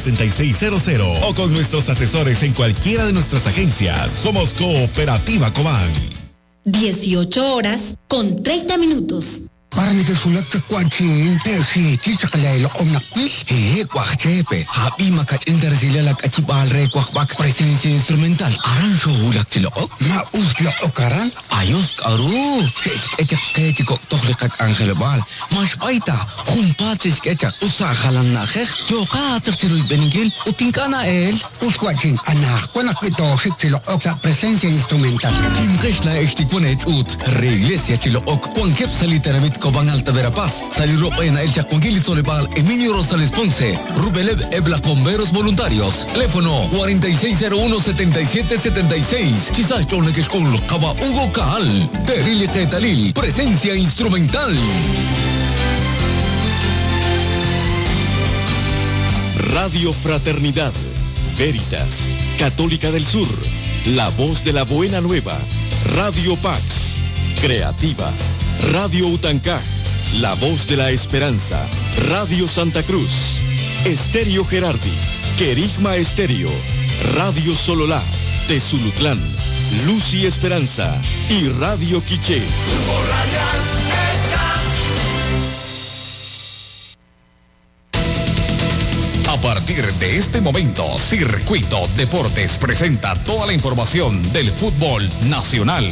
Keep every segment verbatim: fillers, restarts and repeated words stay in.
siete seis cero cero o con nuestros asesores en cualquiera de nuestras agencias. Somos Cooperativa Cobán. dieciocho horas con treinta minutos. Parang sulak ka kwachin persi chicha kalay om nakpis eh kwak chepe happy makat intersila lak achibal re kwak bak presencia instrumental aran so hulak tilok ma uslak okaran ayos karu ses echak kechiko tohlikat angel bal mas baita humpatis kechak usakhalan nakheh joka tertiru beningil utinkana el uskwachin anak kwanak ito siktilok sa presencia instrumental kimkeshla estikwanet ut reglesia tilok kwankep saliteramit Cobán Alta Verapaz, Saliró en El Chacuanquil y Solebal, Emilio Rosales Ponce, Rubeleb Ebla Bomberos Voluntarios, teléfono cuarenta y seis cero uno setenta y siete setenta y seis, Chisach Chonekeshkol, Caba Hugo Caal, Terili Tetalil, presencia instrumental. Radio Fraternidad, Veritas, Católica del Sur, La Voz de la Buena Nueva, Radio Pax, Creativa, Radio Utancá, La Voz de la Esperanza, Radio Santa Cruz, Estéreo Gerardi, Querigma Estéreo, Radio Sololá, Tezulutlán, Luz y Esperanza y Radio Quiché. A partir de este momento, Circuito Deportes presenta toda la información del fútbol nacional.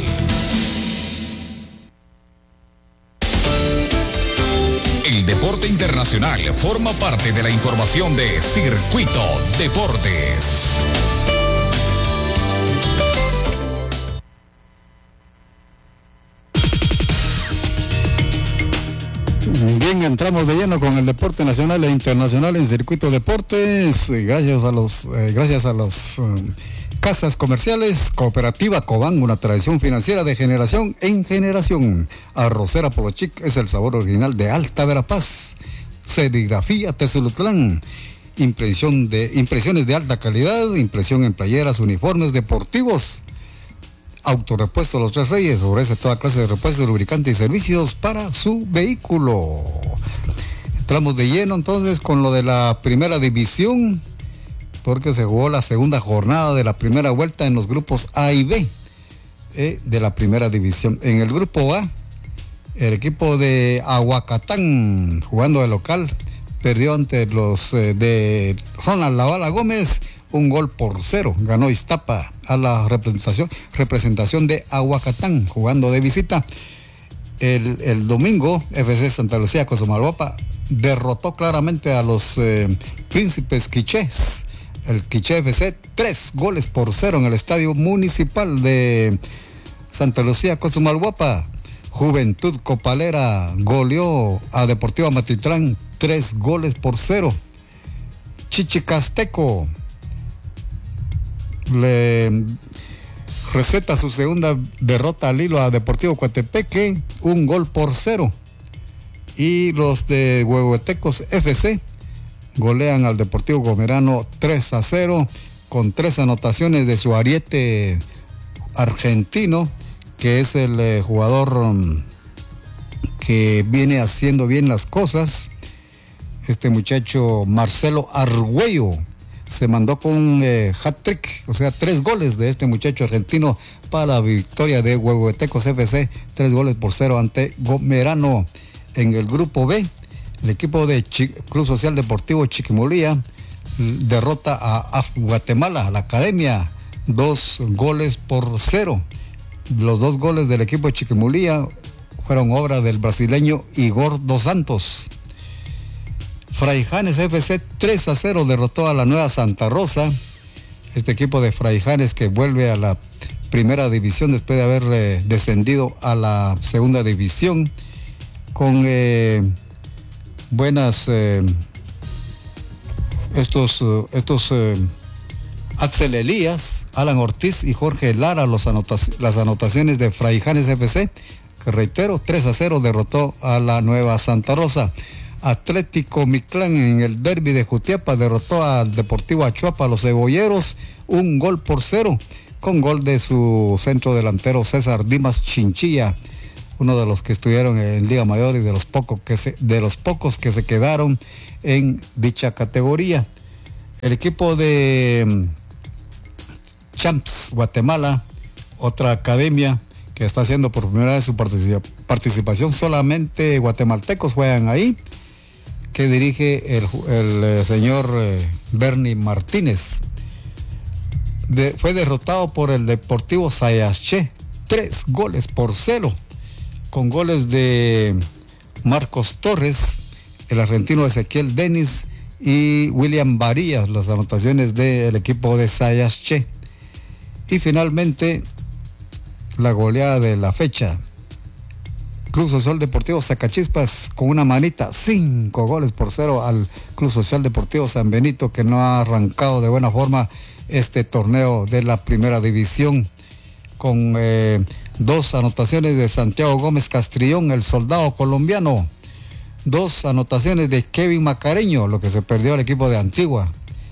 El deporte internacional forma parte de la información de Circuito Deportes. Bien, entramos de lleno con el deporte nacional e internacional en Circuito Deportes. Gracias a los, eh, gracias a los um, casas comerciales Cooperativa Cobán, una tradición financiera de generación en generación. Arrocera Polochic es el sabor original de Alta Verapaz. Serigrafía Tezulutlán. Impresión de, impresiones de alta calidad, impresión en playeras, uniformes deportivos. Autorepuesto Los Tres Reyes ofrece toda clase de repuestos, lubricantes y servicios para su vehículo. Entramos de lleno entonces con lo de la primera división, porque se jugó la segunda jornada de la primera vuelta en los grupos A y B eh, de la primera división. En el grupo A, el equipo de Aguacatán, jugando de local, perdió ante los eh, de Ronald Lavala Gómez, un gol por cero. Ganó Iztapa a la representación, representación de Aguacatán, jugando de visita. El, el domingo, F C Santa Lucía Cozumalguapa derrotó claramente a los eh, Príncipes Quichés. El Quiché F C, tres goles por cero en el estadio municipal de Santa Lucía Cozumalguapa. Juventud Copalera goleó a Deportiva Matitlán, tres goles por cero. Chichicasteco le receta su segunda derrota al hilo a Deportivo Coatepeque, un gol por cero. Y los de Huehuetecos F C golean al Deportivo Gomerano tres a cero, con tres anotaciones de su ariete argentino, que es el eh, jugador um, que viene haciendo bien las cosas. Este muchacho Marcelo Argüello se mandó con un eh, hat-trick, o sea, tres goles de este muchacho argentino para la victoria de Huehuetecos F C, tres goles por cero ante Gomerano. En el grupo B, el equipo de Ch- Club Social Deportivo Chiquimulía derrota a, a Guatemala, a la Academia, dos goles por cero. Los dos goles del equipo de Chiquimulía fueron obra del brasileño Igor Dos Santos. Fraijanes F C tres a cero derrotó a la Nueva Santa Rosa. Este equipo de Fraijanes que vuelve a la primera división después de haber eh, descendido a la segunda división con eh, buenas eh, estos estos eh, Axel Elías, Alan Ortiz y Jorge Lara, los anotac- las anotaciones de Fraijanes F C, que reitero, tres a cero derrotó a la Nueva Santa Rosa. Atlético Mictlán en el derbi de Jutiapa derrotó al Deportivo Achuapa, los cebolleros, un gol por cero, con gol de su centro delantero César Dimas Chinchilla, uno de los que estuvieron en Liga Mayor y de los pocos que se, de los pocos que se quedaron en dicha categoría. El equipo de Champs Guatemala, otra academia que está haciendo por primera vez su participa- participación, solamente guatemaltecos juegan ahí, que dirige el, el, el señor eh, Bernie Martínez. De, fue derrotado por el Deportivo Sayaché, tres goles por cero, con goles de Marcos Torres, el argentino Ezequiel Denis y William Varías, las anotaciones del equipo de Sayaché. Y finalmente, la goleada de la fecha. Club Social Deportivo Zacachispas con una manita, cinco goles por cero al Club Social Deportivo San Benito, que no ha arrancado de buena forma este torneo de la primera división, con eh, dos anotaciones de Santiago Gómez Castrillón, el soldado colombiano, dos anotaciones de Kevin Macareño, lo que se perdió el equipo de Antigua,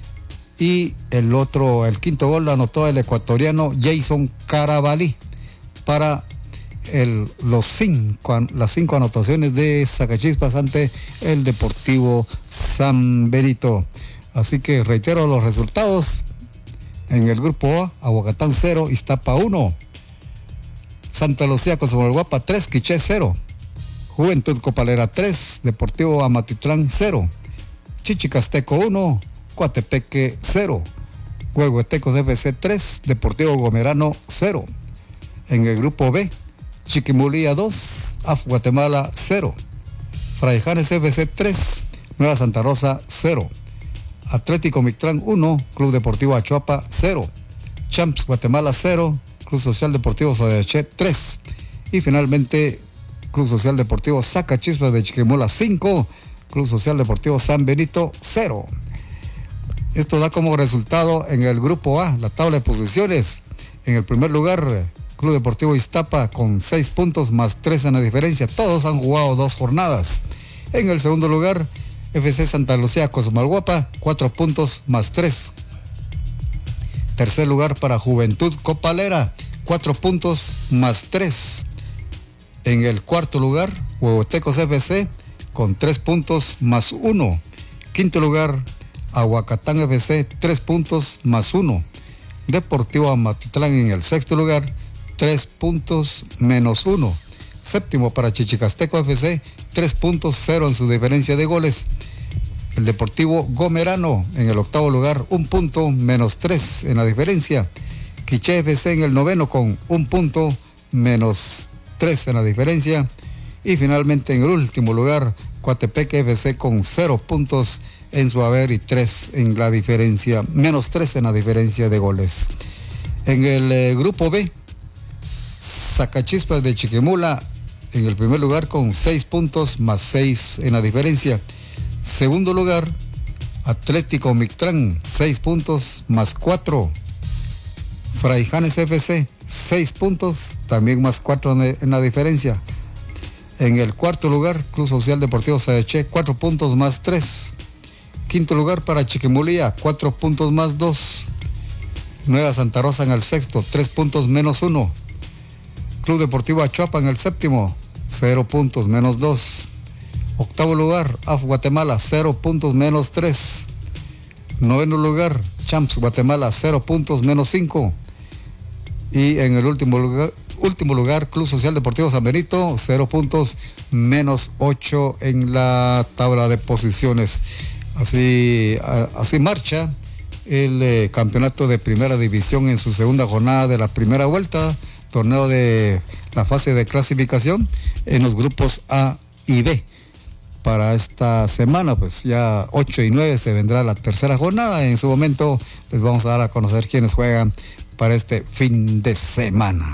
y el otro, el quinto gol lo anotó el ecuatoriano Jason Carabalí para el, los cinco, las cinco anotaciones de Zacachispas ante el Deportivo San Benito. Así que reitero los resultados. En el grupo A, Aguacatán cero, Iztapa uno, Santa Lucía Cozomalguapa tres, Quiché cero, Juventud Copalera tres, Deportivo Amatitlán cero, Chichicasteco uno, Coatepeque cero, Huehuetecos F C tres, Deportivo Gomerano cero. En el grupo B, Chiquimulía dos, A F Guatemala cero, Fraijanes F C tres, Nueva Santa Rosa cero, Atlético Mictlán uno, Club Deportivo Achuapa cero, Champs Guatemala cero, Club Social Deportivo Sayaché tres, y finalmente Club Social Deportivo Zacachispas de Chiquimula cinco, Club Social Deportivo San Benito cero. Esto da como resultado en el grupo A, la tabla de posiciones. En el primer lugar, Club Deportivo Iztapa con seis puntos más tres en la diferencia. Todos han jugado dos jornadas. En el segundo lugar, F C Santa Lucía Cozomalguapa, cuatro puntos más tres. Tercer lugar para Juventud Copalera, cuatro puntos más tres. En el cuarto lugar, Huehuetecos F C con tres puntos más uno. Quinto lugar, Aguacatán F C, tres puntos más uno. Deportivo Amatitlán en el sexto lugar, tres puntos menos uno. Séptimo para Chichicasteco F C, tres puntos, cero en su diferencia de goles. El Deportivo Gomerano en el octavo lugar, un punto, menos tres en la diferencia. Quiché F C en el noveno con un punto, menos tres en la diferencia. Y finalmente en el último lugar, Coatepeque F C con cero puntos en su haber y tres en la diferencia, menos tres en la diferencia de goles. En el eh, grupo B, Zacachispas de Chiquimula en el primer lugar con seis puntos más seis en la diferencia. Segundo lugar, Atlético Mictlán, seis puntos más cuatro. Fraijanes F C, seis puntos, también más cuatro en la diferencia. En el cuarto lugar, Club Social Deportivo Sayaché, cuatro puntos más tres. Quinto lugar para Chiquimulía, cuatro puntos más dos. Nueva Santa Rosa en el sexto, tres puntos menos uno. Club Deportivo Achuapa en el séptimo, cero puntos menos dos. Octavo lugar, A F Guatemala, cero puntos menos tres. Noveno lugar, Champs Guatemala, cero puntos menos cinco. Y en el último lugar, último lugar, Club Social Deportivo San Benito, cero puntos menos ocho en la tabla de posiciones. Así, así marcha el eh, campeonato de primera división en su segunda jornada de la primera vuelta, torneo de la fase de clasificación en los grupos A y B. Para esta semana, pues ya ocho y nueve se vendrá la tercera jornada. En su momento les vamos a dar a conocer quiénes juegan para este fin de semana.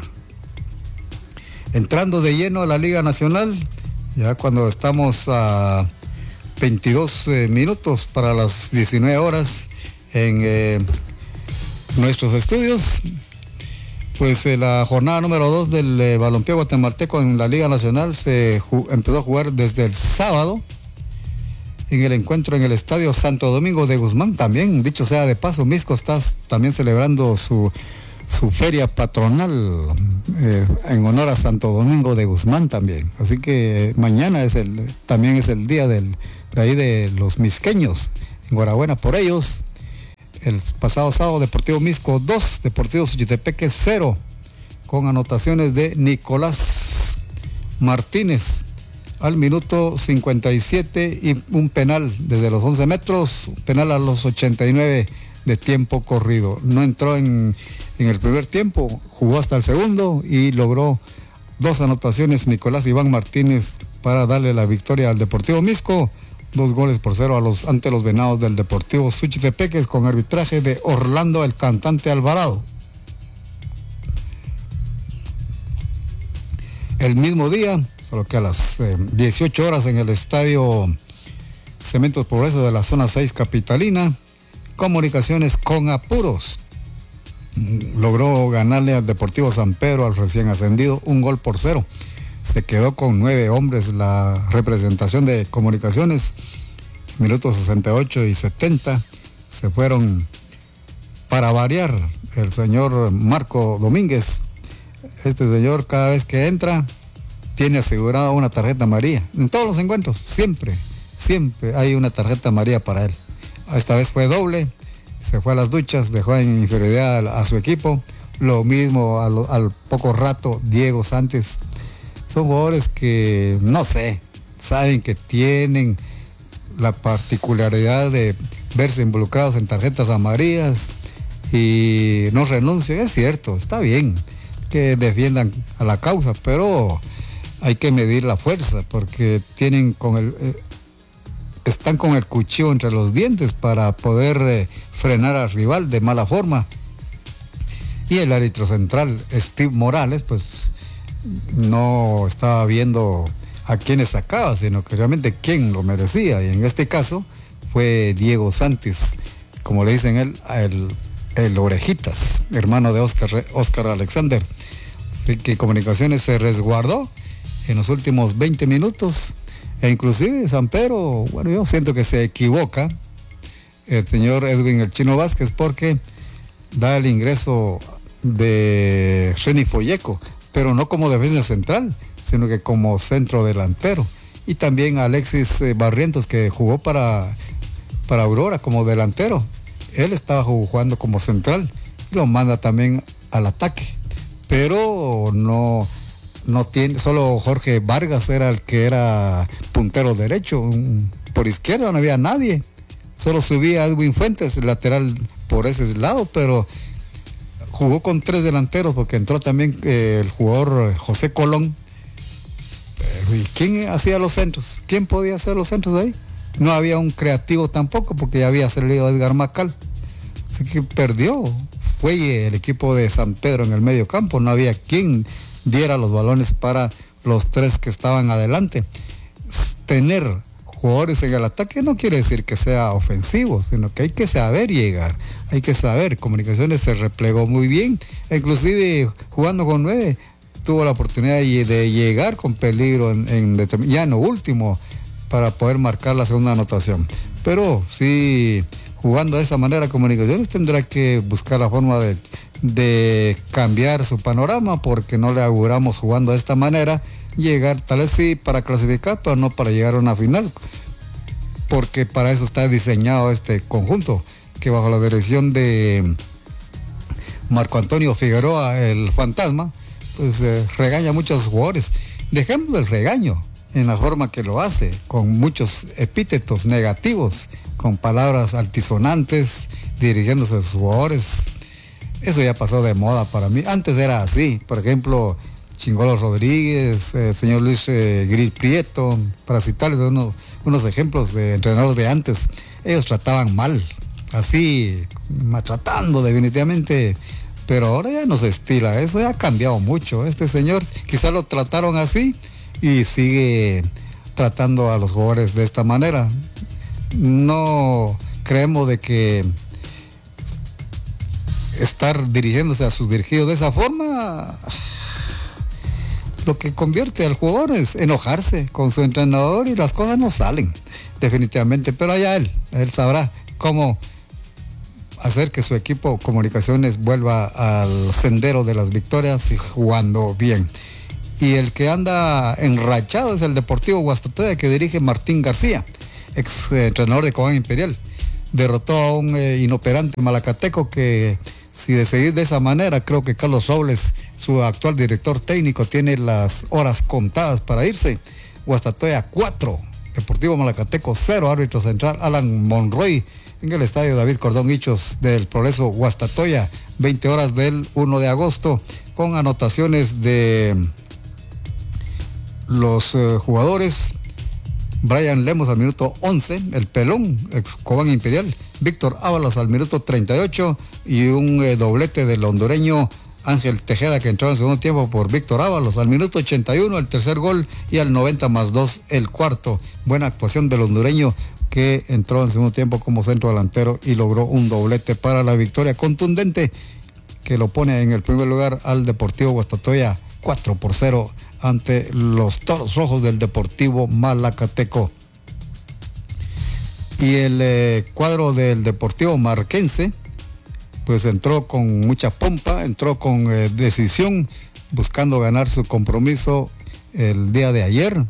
Entrando de lleno a la Liga Nacional, ya cuando estamos a veintidós eh, minutos para las diecinueve horas en eh, nuestros estudios, pues eh, la jornada número dos del eh, balompié guatemalteco en la Liga Nacional se empezó a jugar desde el sábado en el encuentro en el Estadio Santo Domingo de Guzmán. También, dicho sea de paso, Misco está también celebrando su, su feria patronal eh, en honor a Santo Domingo de Guzmán también. Así que eh, mañana es el, también es el día del, de ahí de los misqueños. Enhorabuena por ellos. El pasado sábado, Deportivo Misco dos, Deportivo Suchitepeque cero, con anotaciones de Nicolás Martínez al minuto cincuenta y siete y un penal desde los once metros, penal a los ochenta y nueve de tiempo corrido. No entró en, en el primer tiempo, jugó hasta el segundo y logró dos anotaciones Nicolás Iván Martínez para darle la victoria al Deportivo Misco, dos goles por cero a los, ante los Venados del Deportivo Suchitepeques, con arbitraje de Orlando el Cantante Alvarado. El mismo día, solo que a las eh, dieciocho horas en el estadio Cementos Progreso de la zona seis capitalina, Comunicaciones con apuros logró ganarle al Deportivo San Pedro, al recién ascendido, un gol por cero. Se quedó con nueve hombres la representación de Comunicaciones. Minutos sesenta y ocho y setenta se fueron para variar el señor Marco Domínguez. Este señor, cada vez que entra, tiene asegurada una tarjeta amarilla. En todos los encuentros, siempre, siempre hay una tarjeta amarilla para él. Esta vez fue doble, se fue a las duchas, dejó en inferioridad a, a su equipo. Lo mismo a lo, al poco rato Diego Santos. Son jugadores que, no sé, saben que tienen la particularidad de verse involucrados en tarjetas amarillas y no renuncian. Es cierto, está bien que defiendan a la causa, pero hay que medir la fuerza porque tienen con el... Eh, están con el cuchillo entre los dientes para poder eh, frenar al rival de mala forma. Y el árbitro central, Steve Morales, pues no estaba viendo a quiénes sacaba, sino que realmente quién lo merecía. Y en este caso fue Diego Santos, como le dicen él, el, el Orejitas, hermano de Oscar, Oscar Alexander. Así que Comunicaciones se resguardó en los últimos veinte minutos. E inclusive San Pedro, bueno, yo siento que se equivoca el señor Edwin El Chino Vázquez, porque da el ingreso de Reni Folleco, pero no como defensa central, sino que como centro delantero. Y también Alexis Barrientos, que jugó para, para Aurora como delantero. Él estaba jugando como central y lo manda también al ataque. Pero no... No tiene, solo Jorge Vargas era el que era puntero derecho. Por izquierda no había nadie. Solo subía Edwin Fuentes, lateral por ese lado, pero jugó con tres delanteros porque entró también eh, el jugador José Colón. ¿Y quién hacía los centros? ¿Quién podía hacer los centros de ahí? No había un creativo tampoco porque ya había salido Edgar Macal. Así que perdió. Fue el equipo de San Pedro en el medio campo. No había quien diera los balones para los tres que estaban adelante. Tener jugadores en el ataque no quiere decir que sea ofensivo, sino que hay que saber llegar, hay que saber. Comunicaciones se replegó muy bien, inclusive jugando con nueve, tuvo la oportunidad de llegar con peligro en, en, ya en lo último para poder marcar la segunda anotación. Pero sí, jugando de esa manera, Comunicaciones tendrá que buscar la forma de de cambiar su panorama, porque no le auguramos jugando de esta manera llegar, tal vez sí para clasificar, pero no para llegar a una final, porque para eso está diseñado este conjunto, que bajo la dirección de Marco Antonio Figueroa, el fantasma, pues eh, regaña a muchos jugadores. Dejemos el regaño en la forma que lo hace, con muchos epítetos negativos, con palabras altisonantes, dirigiéndose a sus jugadores. Eso ya pasó de moda para mí. Antes era así. Por ejemplo, Chingolo Rodríguez, el eh, señor Luis eh, Grill Prieto, para citarles unos, unos ejemplos de entrenadores de antes. Ellos trataban mal, así, maltratando definitivamente. Pero ahora ya no se estila. Eso ya ha cambiado mucho. Este señor quizá lo trataron así y sigue tratando a los jugadores de esta manera. No creemos de que estar dirigiéndose a sus dirigidos de esa forma, lo que convierte al jugador es enojarse con su entrenador y las cosas no salen definitivamente, pero allá él, él sabrá cómo hacer que su equipo Comunicaciones vuelva al sendero de las victorias y jugando bien. Y el que anda enrachado es el Deportivo Guastatoya, que dirige Martín García, ex entrenador de Cobán Imperial. derrotó a un eh, inoperante Malacateco que, si de seguir de esa manera, creo que Carlos Robles, su actual director técnico, tiene las horas contadas para irse. Guastatoya cuatro, Deportivo Malacateco cero, árbitro central Alan Monroy, en el estadio David Cordón Hichos del Progreso Guastatoya, veinte horas del primero de agosto, con anotaciones de los eh, jugadores: Brian Lemos al minuto once, el pelón, ex Cobán Imperial; Víctor Ábalos al minuto treinta y ocho, y un eh, doblete del hondureño Ángel Tejeda, que entró en el segundo tiempo por Víctor Ábalos. Al minuto ochenta y uno el tercer gol, y al noventa más dos el cuarto. Buena actuación del hondureño, que entró en el segundo tiempo como centro delantero y logró un doblete para la victoria contundente, que lo pone en el primer lugar al Deportivo Guastatoya cuatro por cero ante los Toros Rojos del Deportivo Malacateco. Y el eh, cuadro del Deportivo Marquense pues entró con mucha pompa, entró con eh, decisión, buscando ganar su compromiso el día de ayer,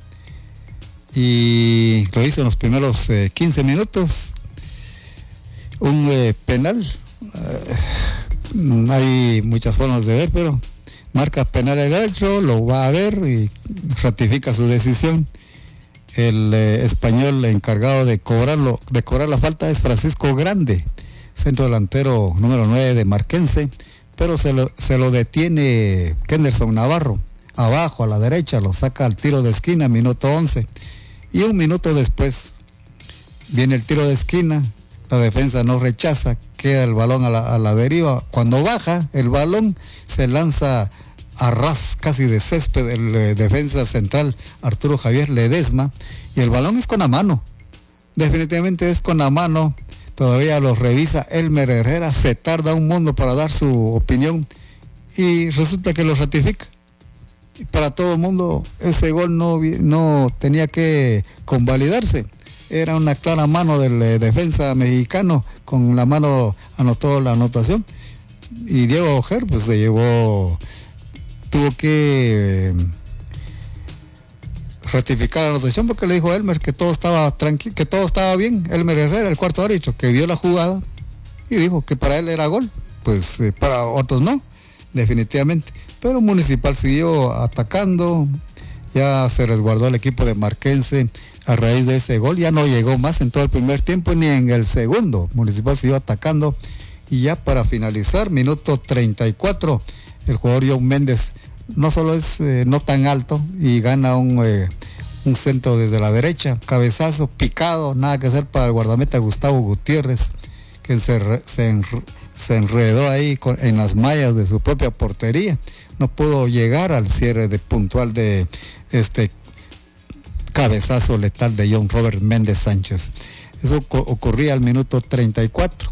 y lo hizo en los primeros eh, quince minutos. Un eh, penal, eh, hay muchas formas de ver, pero marca penal el árbitro, lo va a ver y ratifica su decisión. El eh, español encargado de cobrarlo, de cobrar la falta es Francisco Grande, centro delantero número nueve de Marquense, pero se lo, se lo detiene Kenderson Navarro, abajo a la derecha, lo saca al tiro de esquina, minuto once, y un minuto después viene el tiro de esquina, la defensa no rechaza, queda el balón a la, a la deriva. Cuando baja el balón, se lanza a ras casi de césped el eh, defensa central Arturo Javier Ledesma, y el balón es con la mano, definitivamente es con la mano. Todavía lo revisa Elmer Herrera, se tarda un mundo para dar su opinión y resulta que lo ratifica. Y para todo el mundo ese gol no, no tenía que convalidarse. Era una clara mano del eh, defensa mexicano, con la mano anotó la anotación. Y Diego Ojer pues se llevó, tuvo que eh, ratificar la anotación, porque le dijo a Elmer que todo estaba tranquilo, que todo estaba bien. Elmer Herrera, el cuarto árbitro, que vio la jugada y dijo que para él era gol, pues eh, para otros no, definitivamente. Pero Municipal siguió atacando, ya se resguardó el equipo de Marquense a raíz de ese gol, ya no llegó más en todo el primer tiempo ni en el segundo. Municipal siguió atacando, y ya para finalizar, minuto treinta y cuatro, el jugador John Méndez no solo es eh, no tan alto, y gana un, eh, un centro desde la derecha, cabezazo picado, nada que hacer para el guardameta Gustavo Gutiérrez, que se, se, en, se enredó ahí con, en las mallas de su propia portería, no pudo llegar al cierre de puntual de este cabezazo letal de John Robert Méndez Sánchez. Eso ocurría al minuto treinta y cuatro.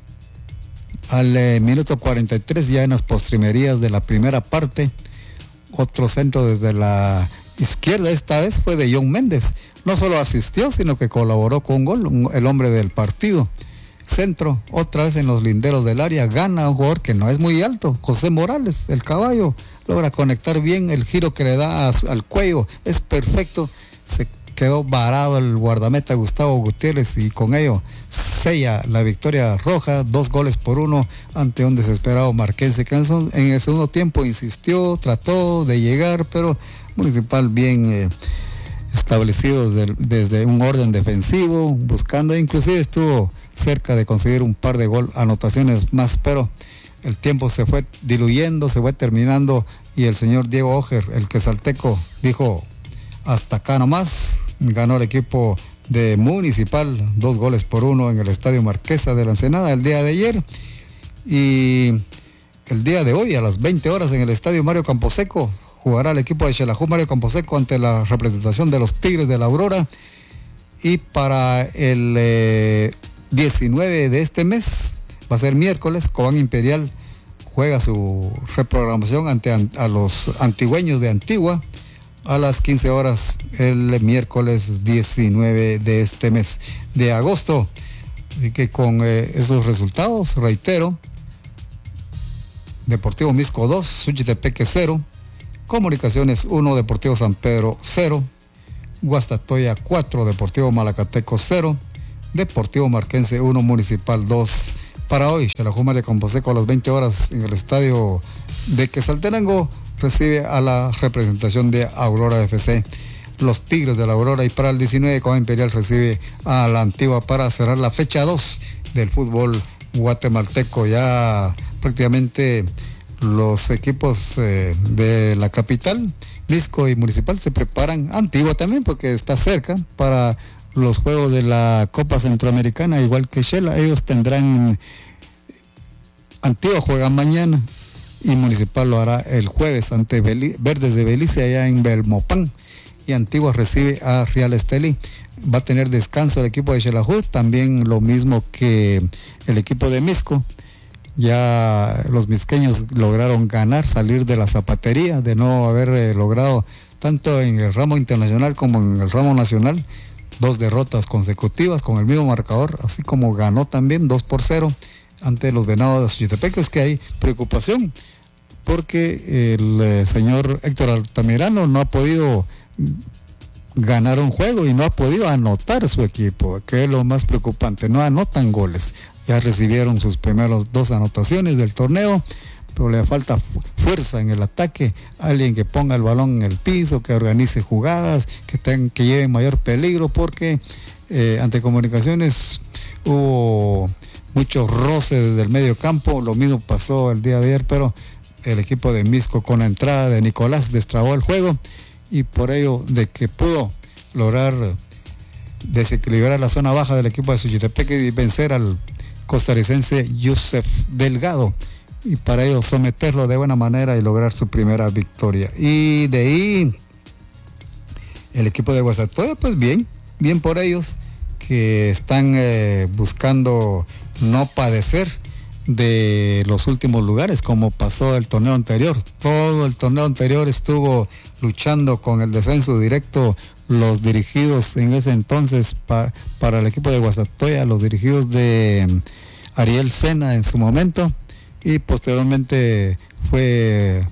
Al eh, minuto cuarenta y tres, ya en las postrimerías de la primera parte, otro centro desde la izquierda, esta vez fue de John Méndez. No solo asistió, sino que colaboró con un gol, un, el hombre del partido. Centro, otra vez en los linderos del área, gana un jugador que no es muy alto, José Morales, el caballo, logra conectar bien, el giro que le da a, al cuello es perfecto, se quedó varado el guardameta Gustavo Gutiérrez, y con ello sella la victoria roja, dos goles por uno ante un desesperado Marquense, que en el segundo tiempo insistió, trató de llegar, pero Municipal bien eh, establecido desde, desde un orden defensivo, buscando, inclusive estuvo cerca de conseguir un par de gol, anotaciones más, pero el tiempo se fue diluyendo, se fue terminando, y el señor Diego Ojer, el quesalteco, dijo: hasta acá nomás. Ganó el equipo de Municipal dos goles por uno en el Estadio Marquesa de la Ensenada el día de ayer, y el día de hoy a las veinte horas en el Estadio Mario Camposeco jugará el equipo de Xelajú Mario Camposeco ante la representación de los Tigres de la Aurora. Y para el eh, diecinueve de este mes, va a ser miércoles, Cobán Imperial juega su reprogramación ante a los antigüeños de Antigua a las quince horas el miércoles diecinueve de este mes de agosto. Así que con eh, esos resultados, reitero: Deportivo Misco dos, Suchitepeque cero, Comunicaciones uno, Deportivo San Pedro cero, Guastatoya cuatro, Deportivo Malacateco cero, Deportivo Marquense uno, Municipal dos. Para hoy, Xelajú de Composeco a las veinte horas en el estadio de Quetzaltenango recibe a la representación de Aurora F C. Los Tigres de la Aurora, y para el diecinueve Cobán Imperial recibe a la Antigua para cerrar la fecha dos del fútbol guatemalteco. Ya prácticamente los equipos eh, de la capital, Misco y Municipal, se preparan, Antigua también porque está cerca, para los juegos de la Copa Centroamericana, igual que Xela. Ellos tendrán, Antigua juega mañana y Municipal lo hará el jueves ante Beli, Verdes de Belice allá en Belmopán, y Antigua recibe a Real Estelí. Va a tener descanso el equipo de Xelajú, también lo mismo que el equipo de Misco. Ya los misqueños lograron ganar, salir de la zapatería, de no haber eh, logrado tanto en el ramo internacional como en el ramo nacional dos derrotas consecutivas con el mismo marcador, así como ganó también dos por cero ante los Venados de Xochitepec. Es que hay preocupación porque el eh, señor Héctor Altamirano no ha podido ganar un juego y no ha podido anotar su equipo, que es lo más preocupante. No anotan goles. Ya recibieron sus primeros dos anotaciones del torneo, pero le falta fuerza en el ataque, alguien que ponga el balón en el piso, que organice jugadas, que, ten, que lleve mayor peligro, porque eh, ante Comunicaciones hubo muchos roces desde el medio campo. Lo mismo pasó el día de ayer, pero el equipo de Misco, con la entrada de Nicolás, destrabó el juego, y por ello de que pudo lograr desequilibrar la zona baja del equipo de Xochitepec y vencer al costarricense Yusef Delgado, y para ello someterlo de buena manera y lograr su primera victoria. Y de ahí el equipo de Guastatoya, pues bien, bien por ellos, que están eh, buscando no padecer de los últimos lugares como pasó el torneo anterior. Todo el torneo anterior estuvo luchando con el descenso directo los dirigidos en ese entonces pa, para el equipo de Guastatoya, los dirigidos de Ariel Sena en su momento, y posteriormente fue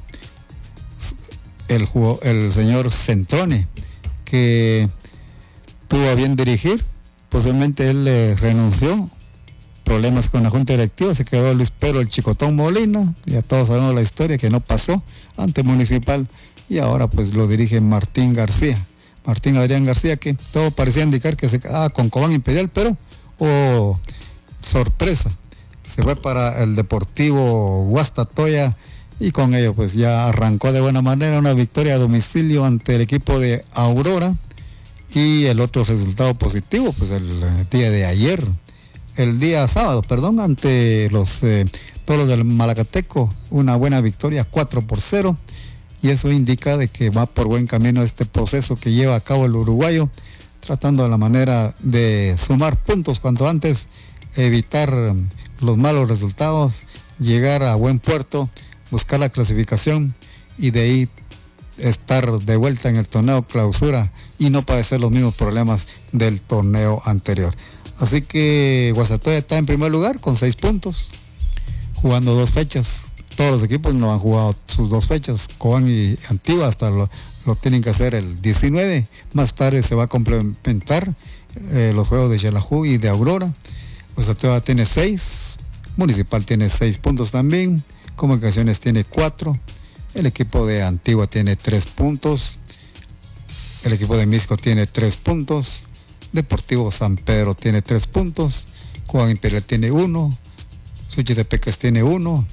el, el señor Centrone, que tuvo a bien dirigir. Posiblemente él eh, renunció, problemas con la junta directiva, se quedó Luis Pedro el Chicotón Molina, ya todos sabemos la historia, que no pasó ante Municipal, y ahora pues lo dirige Martín García, Martín Adrián García, que todo parecía indicar que se quedaba con Cobán Imperial, pero oh, sorpresa, se fue para el Deportivo Guastatoya, y con ello pues ya arrancó de buena manera una victoria a domicilio ante el equipo de Aurora. Y el otro resultado positivo, pues el día de ayer, el día sábado, perdón, ante los eh, Toros del Malacateco, una buena victoria, cuatro por cero, y eso indica de que va por buen camino este proceso que lleva a cabo el uruguayo, tratando de la manera de sumar puntos cuanto antes, evitar los malos resultados, llegar a buen puerto, buscar la clasificación y de ahí estar de vuelta en el torneo clausura y no padecer los mismos problemas del torneo anterior. Así que Guastatoya está en primer lugar con seis puntos, jugando dos fechas. Todos los equipos no han jugado sus dos fechas. Cobán y Antigua hasta lo, lo tienen que hacer el diecinueve. Más tarde se va a complementar eh, los juegos de Xelajú y de Aurora. Guastatoya tiene seis, Municipal tiene seis puntos también, Comunicaciones tiene cuatro, el equipo de Antigua tiene tres puntos, el equipo de Misco tiene tres puntos, Deportivo San Pedro tiene tres puntos, Cobán Imperial tiene uno, Xochitepec tiene uno,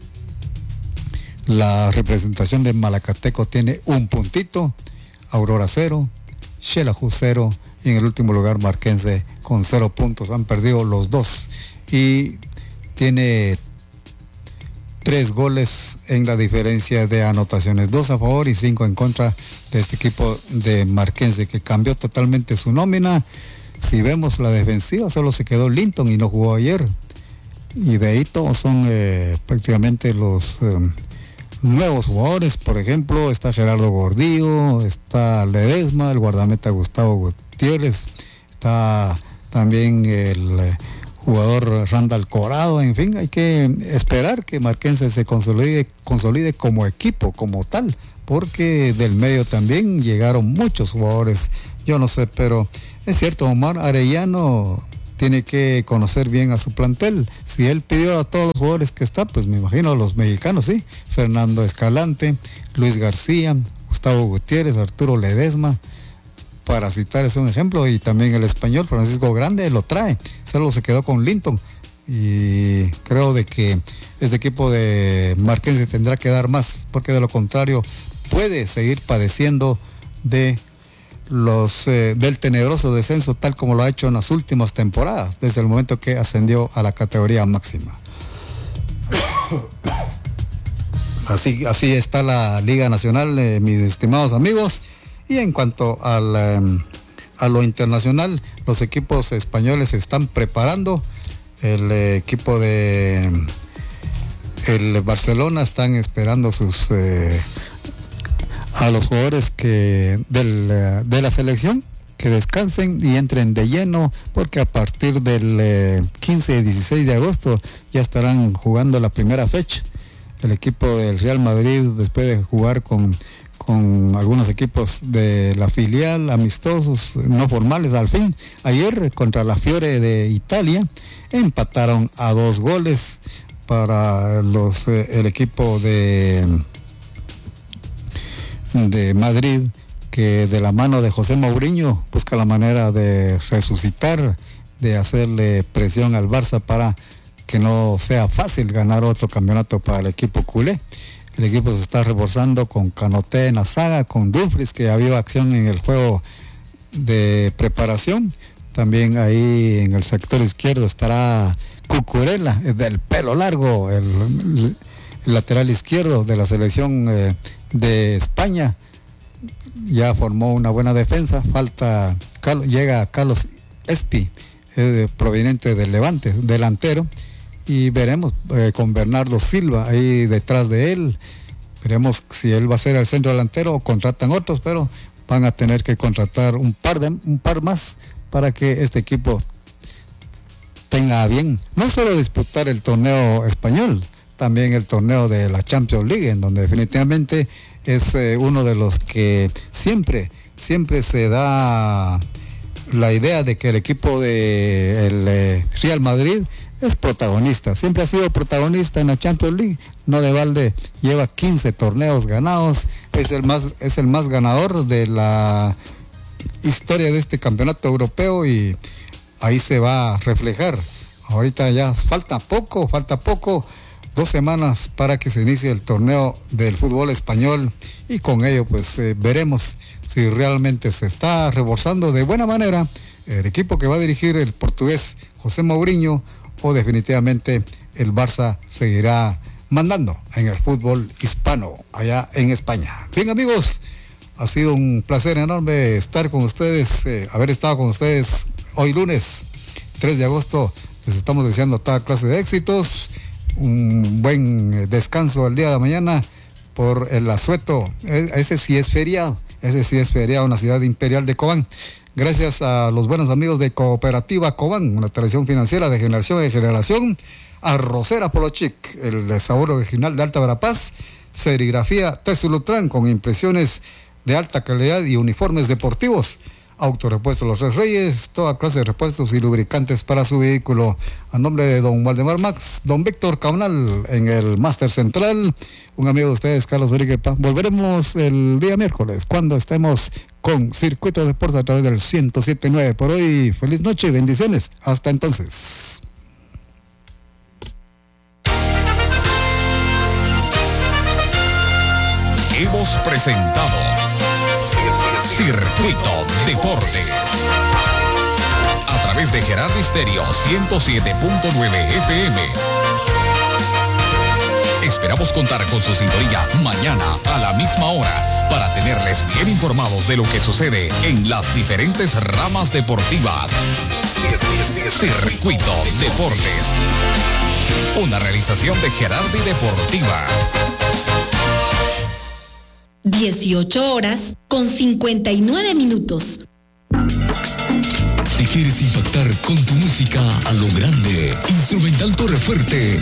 la representación de Malacateco tiene un puntito, Aurora cero, Xelajú cero, y en el último lugar Marquense con cero puntos. Han perdido los dos y tiene tres goles en la diferencia de anotaciones, dos a favor y cinco en contra de este equipo de Marquense, que cambió totalmente su nómina. Si vemos la defensiva, solo se quedó Linton y no jugó ayer, y de ahí todos son eh, prácticamente los eh, nuevos jugadores. Por ejemplo, está Gerardo Gordillo, está Ledesma, el guardameta Gustavo Gutiérrez, está también el eh, jugador Randall Corado. En fin, hay que esperar que Marquense se consolide, consolide como equipo, como tal, porque del medio también llegaron muchos jugadores. Yo no sé, pero es cierto, Omar Arellano tiene que conocer bien a su plantel. Si él pidió a todos los jugadores que está, pues me imagino los mexicanos, sí. Fernando Escalante, Luis García, Gustavo Gutiérrez, Arturo Ledesma, para citar es un ejemplo, y también el español Francisco Grande lo trae, solo se quedó con Linton, y creo de que este equipo de Marquense tendrá que dar más, porque de lo contrario puede seguir padeciendo de los eh, del tenebroso descenso, tal como lo ha hecho en las últimas temporadas, desde el momento que ascendió a la categoría máxima. Así, así está la Liga Nacional, eh, mis estimados amigos. Y en cuanto al, eh, a lo internacional, los equipos españoles se están preparando. El eh, equipo de el Barcelona están esperando sus eh, a los jugadores que del, de la selección que descansen y entren de lleno, porque a partir del eh, quince y dieciséis de agosto ya estarán jugando la primera fecha. El equipo del Real Madrid, después de jugar con, con algunos equipos de la filial, amistosos, no formales, al fin, ayer contra la Fiore de Italia, empataron a dos goles para los eh, el equipo de de Madrid, que de la mano de José Mourinho busca la manera de resucitar, de hacerle presión al Barça para que no sea fácil ganar otro campeonato para el equipo culé. El equipo se está reforzando con Canoté en la saga, con Dumfries, que había acción en el juego de preparación. También ahí en el sector izquierdo estará Cucurella, del pelo largo, el, el lateral izquierdo de la selección eh, de España. Ya formó una buena defensa. Falta, llega Carlos Espi, eh, proveniente del Levante, delantero. Y veremos eh, con Bernardo Silva ahí detrás de él. Veremos si él va a ser el centro delantero o contratan otros, pero van a tener que contratar un par de un par más para que este equipo tenga bien no solo disputar el torneo español, también el torneo de la Champions League, en donde definitivamente es eh, uno de los que siempre, siempre se da la idea de que el equipo de el, eh, Real Madrid es protagonista, siempre ha sido protagonista en la Champions League, no de balde, lleva quince torneos ganados, es el más, es el más ganador de la historia de este campeonato europeo, y ahí se va a reflejar. Ahorita ya falta poco, falta poco, dos semanas para que se inicie el torneo del fútbol español, y con ello pues eh, veremos si realmente se está reforzando de buena manera el equipo que va a dirigir el portugués José Mourinho, o definitivamente el Barça seguirá mandando en el fútbol hispano allá en España. Bien, amigos, ha sido un placer enorme estar con ustedes, eh, haber estado con ustedes hoy lunes tres de agosto. Les estamos deseando toda clase de éxitos, un buen descanso el día de mañana por el asueto. Ese sí es feriado, ese sí es feriado en la ciudad imperial de Cobán. Gracias a los buenos amigos de Cooperativa Cobán, una tradición financiera de generación en generación. Arrocera Polochic, el sabor original de Alta Verapaz. Serigrafía Tesulutran, con impresiones de alta calidad y uniformes deportivos. Autorepuestos Los Tres Reyes, toda clase de repuestos y lubricantes para su vehículo. A nombre de don Waldemar Max, don Víctor Caunal en el Máster Central, un amigo de ustedes, Carlos Doriquepa. Volveremos el día miércoles, cuando estemos con Circuito de Deportes a través del ciento siete punto nueve. Por hoy, feliz noche y bendiciones. Hasta entonces. Hemos presentado Circuito Deportes a través de Gerardo Estéreo ciento siete punto nueve F M. Esperamos contar con su sintonía mañana a la misma hora para tenerles bien informados de lo que sucede en las diferentes ramas deportivas. Circuito Deportes, una realización de Gerardi Deportiva. dieciocho horas con cincuenta y nueve minutos. Si quieres impactar con tu música a lo grande, Instrumental Torre Fuerte